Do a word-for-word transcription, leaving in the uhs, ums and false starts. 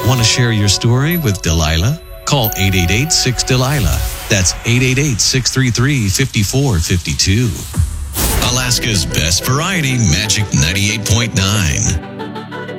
Want to share your story with Delilah? Call eight eight eight, six, Delilah. That's eight eight eight, six three three, five four five two. Alaska's best variety, Magic ninety-eight point nine.